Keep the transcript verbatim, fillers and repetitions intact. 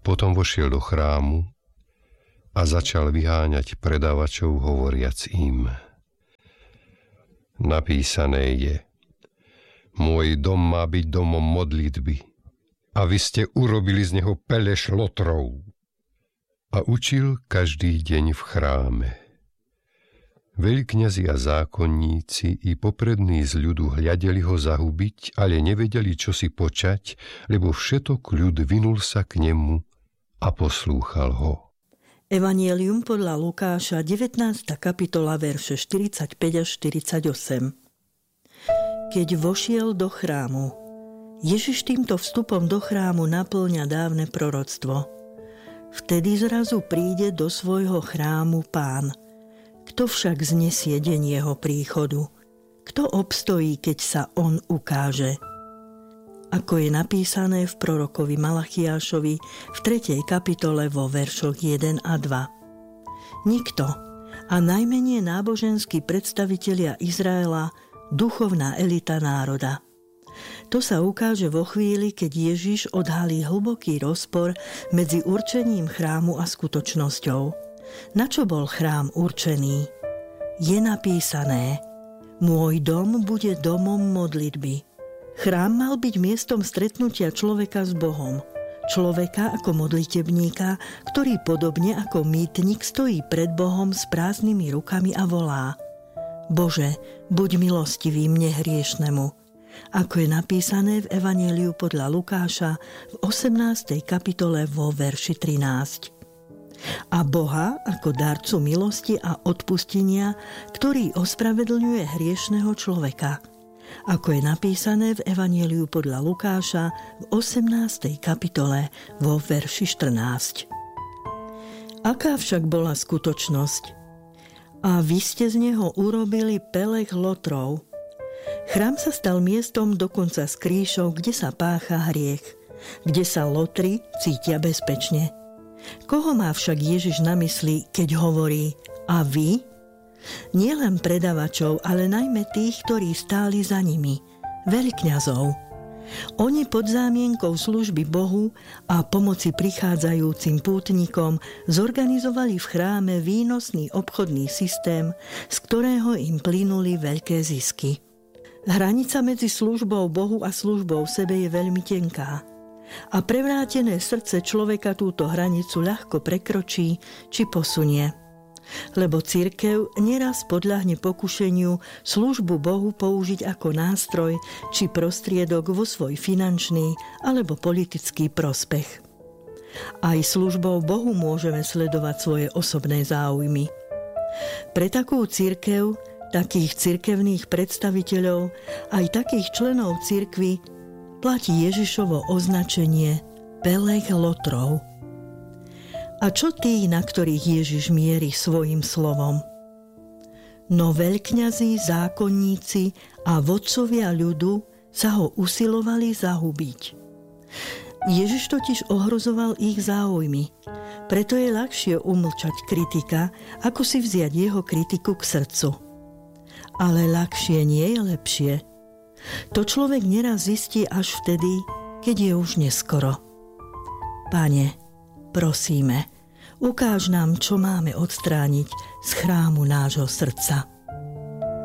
Potom vošiel do chrámu a začal vyháňať predávačov, hovoriac im: Napísané je: Môj dom má byť domom modlitby, a vy ste urobili z neho peleš lotrov. A učil každý deň v chráme. Veľkňazi a zákonníci i poprední z ľudu hľadeli ho zahubiť, ale nevedeli, čo si počať, lebo všetok ľud vinul sa k nemu a poslúchal ho. Evangelium podľa Lukáša, devätnásta kapitola, verše štyridsaťpäť až štyridsaťosem. Keď vošiel do chrámu, Ježiš týmto vstupom do chrámu napĺňa dávne proroctvo. Vtedy zrazu príde do svojho chrámu Pán. Kto však znesie deň jeho príchodu? Kto obstojí, keď sa on ukáže? Ako je napísané v prorokovi Malachiášovi v tretej kapitole vo veršoch jeden a dva. Nikto, a najmenej náboženskí predstavitelia Izraela, duchovná elita národa. To sa ukáže vo chvíli, keď Ježiš odhalí hlboký rozpor medzi určením chrámu a skutočnosťou. Na čo bol chrám určený? Je napísané: Môj dom bude domom modlitby. Chrám mal byť miestom stretnutia človeka s Bohom. Človeka ako modlitebníka, ktorý podobne ako mýtnik stojí pred Bohom s prázdnymi rukami a volá: Bože, buď milostivý mne hriešnemu. Ako je napísané v Evanjeliu podľa Lukáša v osemnástej kapitole vo verši trinásť. A Boha ako darcu milosti a odpustenia, ktorý ospravedlňuje hriešného človeka. Ako je napísané v Evanjeliu podľa Lukáša v osemnástej kapitole vo verši štrnásť. Aká však bola skutočnosť? A vy ste z neho urobili pelech lotrov. Chrám sa stal miestom dokonca s kríšou, kde sa pácha hriech, kde sa lotri cítia bezpečne. Koho má však Ježiš na mysli, keď hovorí a vy? Nie len predavačov, ale najmä tých, ktorí stáli za nimi, veľkňazov. Oni pod zámienkou služby Bohu a pomoci prichádzajúcim pútnikom zorganizovali v chráme výnosný obchodný systém, z ktorého im plynuli veľké zisky. Hranica medzi službou Bohu a službou sebe je veľmi tenká. A prevrátené srdce človeka túto hranicu ľahko prekročí či posunie. Lebo cirkev neraz podľahne pokušeniu službu Bohu použiť ako nástroj či prostriedok vo svoj finančný alebo politický prospech. Aj službou Bohu môžeme sledovať svoje osobné záujmy. Pre takú cirkev, takých cirkevných predstaviteľov, aj takých členov cirkvi platí Ježišovo označenie pelech lotrov. A čo tí, na ktorých Ježiš mierí svojim slovom? No veľkňazi, zákonníci a vodcovia ľudu sa ho usilovali zahubiť. Ježiš totiž ohrozoval ich záujmy, preto je ľahšie umlčať kritika, ako si vziať jeho kritiku k srdcu. Ale ľahšie nie je lepšie. To človek neraz zistí až vtedy, keď je už neskoro. Pane, prosíme, ukáž nám, čo máme odstrániť z chrámu nášho srdca.